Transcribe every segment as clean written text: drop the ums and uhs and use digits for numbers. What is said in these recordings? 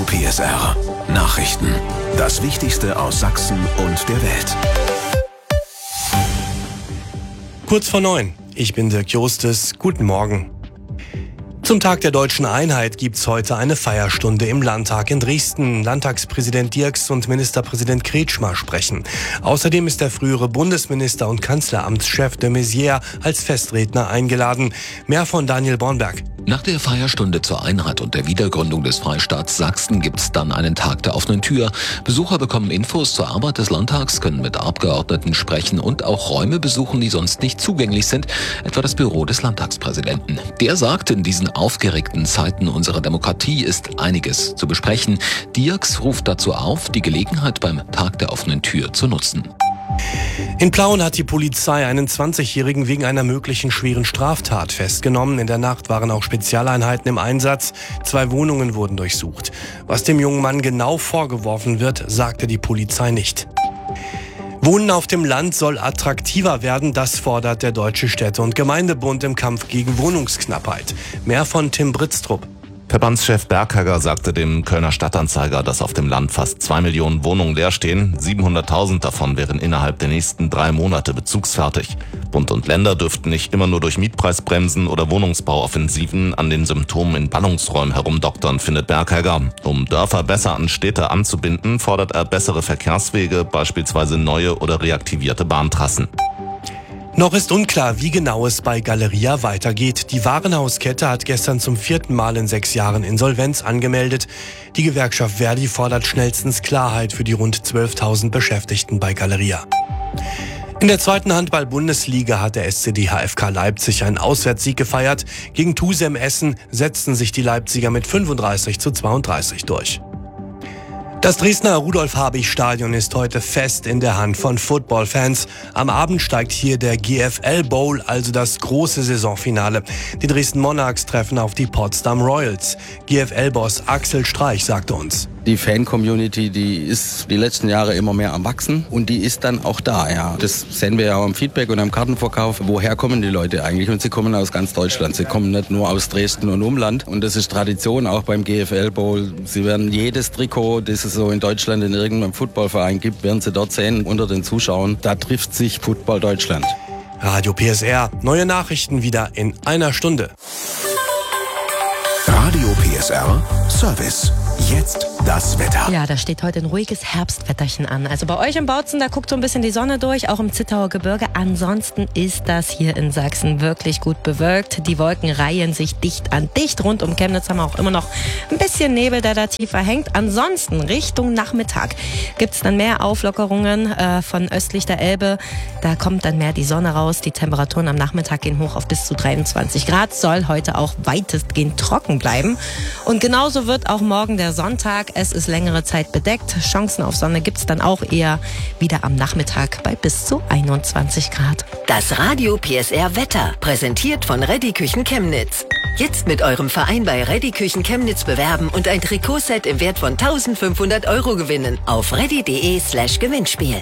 Radio PSR. Nachrichten. Das Wichtigste aus Sachsen und der Welt. Kurz vor 9. Ich bin Dirk Jostes. Guten Morgen. Zum Tag der Deutschen Einheit gibt's heute eine Feierstunde im Landtag in Dresden. Landtagspräsident Dirks und Ministerpräsident Kretschmer sprechen. Außerdem ist der frühere Bundesminister und Kanzleramtschef de Maizière als Festredner eingeladen. Mehr von Daniel Bornberg. Nach der Feierstunde zur Einheit und der Wiedergründung des Freistaats Sachsen gibt's dann einen Tag der offenen Tür. Besucher bekommen Infos zur Arbeit des Landtags, können mit Abgeordneten sprechen und auch Räume besuchen, die sonst nicht zugänglich sind, etwa das Büro des Landtagspräsidenten. Der sagt, in diesen aufgeregten Zeiten unserer Demokratie ist einiges zu besprechen. Dirks ruft dazu auf, die Gelegenheit beim Tag der offenen Tür zu nutzen. In Plauen hat die Polizei einen 20-Jährigen wegen einer möglichen schweren Straftat festgenommen. In der Nacht waren auch Spezialeinheiten im Einsatz. 2 Wohnungen wurden durchsucht. Was dem jungen Mann genau vorgeworfen wird, sagte die Polizei nicht. Wohnen auf dem Land soll attraktiver werden, das fordert der Deutsche Städte- und Gemeindebund im Kampf gegen Wohnungsknappheit. Mehr von Tim Britztrup. Verbandschef Berghegger sagte dem Kölner Stadtanzeiger, dass auf dem Land fast 2 Millionen Wohnungen leer stehen. 700.000 davon wären innerhalb der nächsten 3 Monate bezugsfertig. Bund und Länder dürften nicht immer nur durch Mietpreisbremsen oder Wohnungsbauoffensiven an den Symptomen in Ballungsräumen herumdoktern, findet Berghegger. Um Dörfer besser an Städte anzubinden, fordert er bessere Verkehrswege, beispielsweise neue oder reaktivierte Bahntrassen. Noch ist unklar, wie genau es bei Galeria weitergeht. Die Warenhauskette hat gestern zum 4. Mal in 6 Jahren Insolvenz angemeldet. Die Gewerkschaft Verdi fordert schnellstens Klarheit für die rund 12.000 Beschäftigten bei Galeria. In der 2. Handball-Bundesliga hat der SCD HFK Leipzig einen Auswärtssieg gefeiert. Gegen Tusem Essen setzten sich die Leipziger mit 35:32 durch. Das Dresdner Rudolf-Habich-Stadion ist heute fest in der Hand von Footballfans. Am Abend steigt hier der GFL Bowl, also das große Saisonfinale. Die Dresden Monarchs treffen auf die Potsdam Royals. GFL-Boss Axel Streich sagte uns: Die Fan-Community, die ist die letzten Jahre immer mehr am Wachsen und die ist dann auch da, ja. Das sehen wir ja auch am Feedback und am Kartenverkauf. Woher kommen die Leute eigentlich? Und sie kommen aus ganz Deutschland. Sie kommen nicht nur aus Dresden und Umland. Und das ist Tradition auch beim GFL Bowl. Sie werden jedes Trikot, das es so in Deutschland in irgendeinem Footballverein gibt, werden sie dort sehen unter den Zuschauern. Da trifft sich Football Deutschland. Radio PSR. Neue Nachrichten wieder in einer Stunde. Radio PSR Service. Jetzt das Wetter. Ja, da steht heute ein ruhiges Herbstwetterchen an. Also bei euch im Bautzen, da guckt so ein bisschen die Sonne durch, auch im Zittauer Gebirge. Ansonsten ist das hier in Sachsen wirklich gut bewölkt. Die Wolken reihen sich dicht an dicht. Rund um Chemnitz haben wir auch immer noch ein bisschen Nebel, der da tiefer hängt. Ansonsten Richtung Nachmittag gibt's dann mehr Auflockerungen von östlich der Elbe. Da kommt dann mehr die Sonne raus. Die Temperaturen am Nachmittag gehen hoch auf bis zu 23 Grad. Soll heute auch weitestgehend trocken bleiben. Und genauso wird auch morgen der Sonntag. Es ist längere Zeit bedeckt. Chancen auf Sonne gibt's dann auch eher wieder am Nachmittag bei bis zu 21 Grad. Das Radio PSR Wetter, präsentiert von Reddy Küchen Chemnitz. Jetzt mit eurem Verein bei Reddy Küchen Chemnitz bewerben und ein Trikotset im Wert von 1.500 € gewinnen. Auf reddy.de/Gewinnspiel.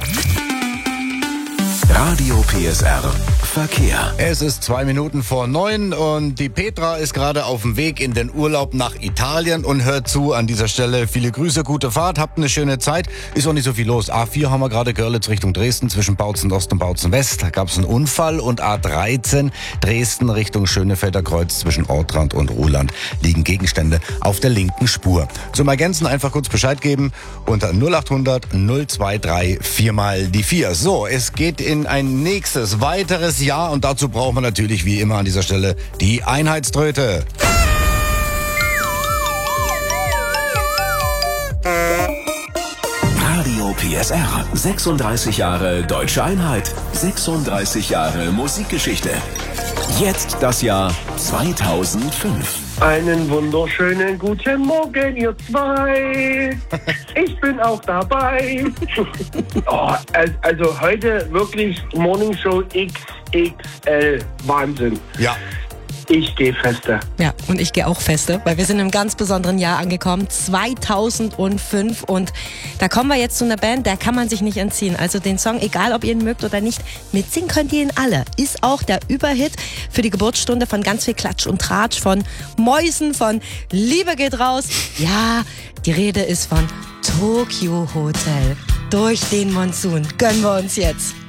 Radio PSR Verkehr. Es ist 2 Minuten vor 9 und die Petra ist gerade auf dem Weg in den Urlaub nach Italien und hört zu an dieser Stelle. Viele Grüße, gute Fahrt, habt eine schöne Zeit. Ist auch nicht so viel los. A4 haben wir gerade, Görlitz Richtung Dresden, zwischen Bautzen Ost und Bautzen West. Da gab es einen Unfall und A13 Dresden Richtung Schönefelder Kreuz zwischen Ortrand und Ruhland liegen Gegenstände auf der linken Spur. Zum Ergänzen einfach kurz Bescheid geben unter 0800 023 4 mal die 4. So, es geht in ein nächstes, weiteres Jahr und dazu braucht man natürlich wie immer an dieser Stelle die Einheitströte. Radio PSR. 36 Jahre Deutsche Einheit. 36 Jahre Musikgeschichte. Jetzt das Jahr 2005. Einen wunderschönen guten Morgen, ihr zwei. Ich bin auch dabei. Oh, also heute wirklich Morning Show XXL. Wahnsinn. Ja. Ich gehe feste. Ja, und ich gehe auch feste, weil wir sind in einem ganz besonderen Jahr angekommen, 2005. Und da kommen wir jetzt zu einer Band, der kann man sich nicht entziehen. Also den Song, egal ob ihr ihn mögt oder nicht, mitsingen könnt ihr ihn alle. Ist auch der Überhit für die Geburtsstunde von ganz viel Klatsch und Tratsch, von Mäusen, von Liebe geht raus. Ja, Die Rede ist von Tokyo Hotel. Durch den Monsun gönnen wir uns jetzt